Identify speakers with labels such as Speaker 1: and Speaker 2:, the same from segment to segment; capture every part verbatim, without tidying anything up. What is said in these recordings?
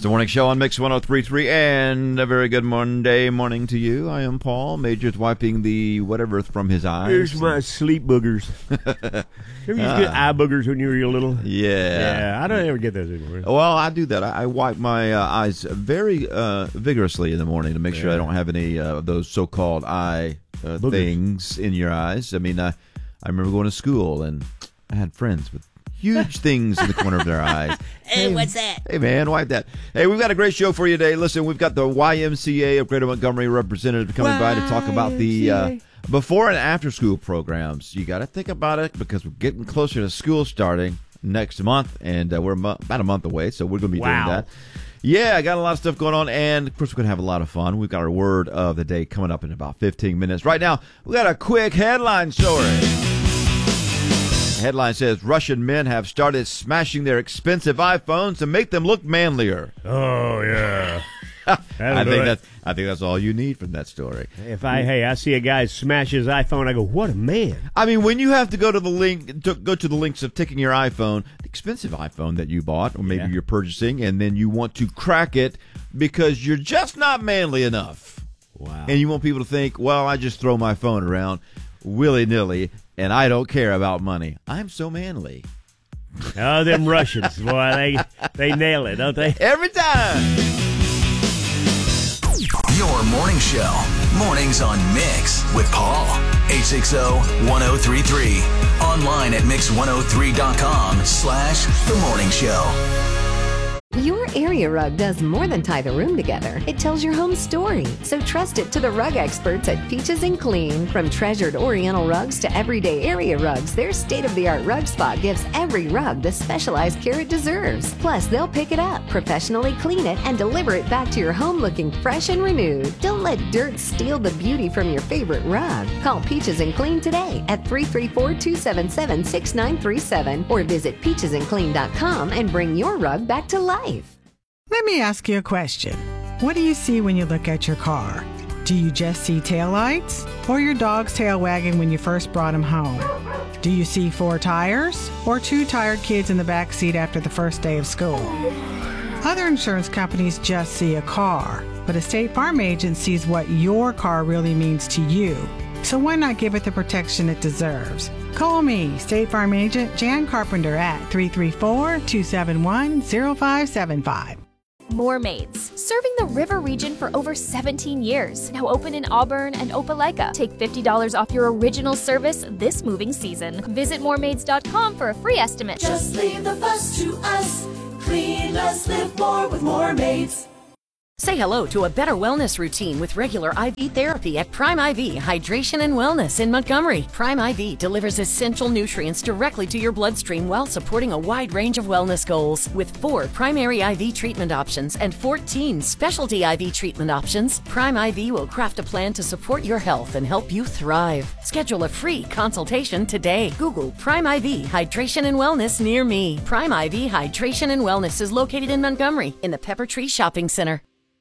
Speaker 1: the Morning Show on Mix one oh three point three, and a very good Monday morning to you. I am Paul. Major's wiping the whatever from his eyes.
Speaker 2: Here's my sleep boogers. Remember you used to get eye boogers when you were little?
Speaker 1: Yeah.
Speaker 2: Yeah, I don't ever get those anymore.
Speaker 1: Well, I do that. I, I wipe my uh, eyes very uh, vigorously in the morning to make sure
Speaker 2: Yeah.
Speaker 1: I don't have any uh, of those so-called eye uh,
Speaker 2: Boogers.
Speaker 1: things in your eyes. I mean, uh, I remember going to school, and I had friends with huge things in the corner of their eyes.
Speaker 3: Hey, what's that?
Speaker 1: Hey, man, wipe that. Hey, we've got a great show for you today. Listen, we've got the Y M C A of Greater Montgomery representative coming by to talk about the uh, before and after school programs. You got to think about it because we're getting closer to school starting next month, and uh, we're mo- about a month away, so we're going to be
Speaker 2: Wow.
Speaker 1: doing that. Yeah, I got a lot of stuff going on, and of course we're going to have a lot of fun. We've got our word of the day coming up in about fifteen minutes. Right now, we got a quick headline story. The headline says, Russian men have started smashing their expensive iPhones to make them look manlier.
Speaker 2: Oh, yeah.
Speaker 1: I
Speaker 2: That'll do
Speaker 1: think
Speaker 2: it.
Speaker 1: that's I think that's all you need from that story.
Speaker 2: If I, hey, I see a guy smash his iPhone, I go, what a man.
Speaker 1: I mean, when you have to go to the link, to go to the links of taking your iPhone, the expensive iPhone that you bought, or maybe
Speaker 2: Yeah.
Speaker 1: you're purchasing, and then you want to crack it because you're just not manly enough.
Speaker 2: Wow.
Speaker 1: And you want people to think, well, I just throw my phone around willy-nilly, and I don't care about money. I'm so manly.
Speaker 2: Oh, them Russians, boy, they they nail it, don't they?
Speaker 1: Every time.
Speaker 4: Your morning show. Mornings on Mix with Paul. eight six zero, one zero three three. Online at mix one oh three dot com slash the morning show.
Speaker 5: Your area rug does more than tie the room together. It tells your home story. So trust it to the rug experts at Peaches and Clean. From treasured Oriental rugs to everyday area rugs, their state-of-the-art rug spot gives every rug the specialized care it deserves. Plus, they'll pick it up, professionally clean it, and deliver it back to your home looking fresh and renewed. Don't let dirt steal the beauty from your favorite rug. Call Peaches and Clean today at three three four, two seven seven, six nine three seven or visit peaches and clean dot com and bring your rug back to life.
Speaker 6: Let me ask you a question. What do you see when you look at your car? Do you just see taillights or your dog's tail wagging when you first brought him home? Do you see four tires or two tired kids in the back seat after the first day of school? Other insurance companies just see a car, but a State Farm agent sees what your car really means to you. So why not give it the protection it deserves? Call me, State Farm agent Jan Carpenter at three three four, two seven one, zero five seven five.
Speaker 7: More Maids, serving the river region for over seventeen years. Now open in Auburn and Opelika. Take fifty dollars off your original service this moving season. Visit more maids dot com for a free estimate.
Speaker 8: Just leave the fuss to us. Clean less, live more with More Maids.
Speaker 9: Say hello to a better wellness routine with regular I V therapy at Prime I V Hydration and Wellness in Montgomery. Prime I V delivers essential nutrients directly to your bloodstream while supporting a wide range of wellness goals. With four primary I V treatment options and fourteen specialty I V treatment options, Prime I V will craft a plan to support your health and help you thrive. Schedule a free consultation today. Google Prime I V Hydration and Wellness near me. Prime I V Hydration and Wellness is located in Montgomery in the Pepper Tree Shopping Center.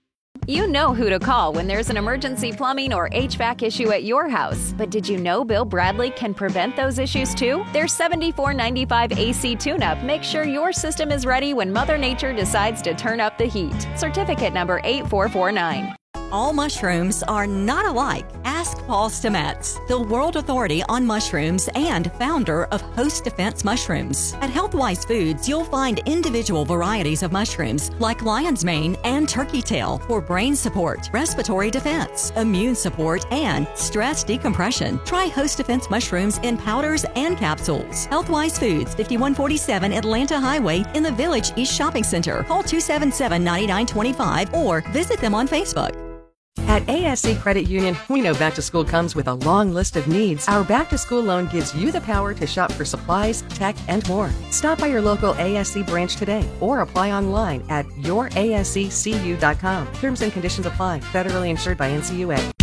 Speaker 10: You know who to call when there's an emergency plumbing or H V A C issue at your house. But did you know Bill Bradley can prevent those issues too? Their seventy-four ninety-five A C tune-up makes sure your system is ready when Mother Nature decides to turn up the heat. Certificate number eight four four nine.
Speaker 11: All mushrooms are not alike. Ask Paul Stamets, the world authority on mushrooms and founder of Host Defense Mushrooms. At Healthwise Foods, you'll find individual varieties of mushrooms like lion's mane and turkey tail for brain support, respiratory defense, immune support, and stress decompression. Try Host Defense Mushrooms in powders and capsules. Healthwise Foods, fifty-one forty-seven Atlanta Highway in the Village East Shopping Center. Call two seven seven, nine nine two five or visit them on Facebook.
Speaker 12: At A S C Credit Union, we know back to school comes with a long list of needs. Our back to school loan gives you the power to shop for supplies, tech, and more. Stop by your local A S C branch today or apply online at your A S C C U dot com. Terms and conditions apply. Federally insured by N C U A.